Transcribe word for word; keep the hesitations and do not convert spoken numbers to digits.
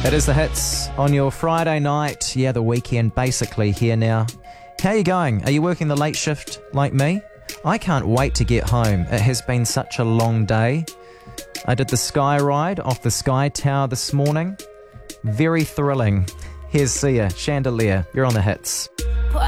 It is the hits on your Friday night. Yeah, the weekend basically here now. How are you going? Are you working the late shift like me? I can't wait to get home. It has been such a long day. I did the sky ride off the Sky Tower this morning. Very thrilling. Here's Sia, Chandelier. You're on the hits.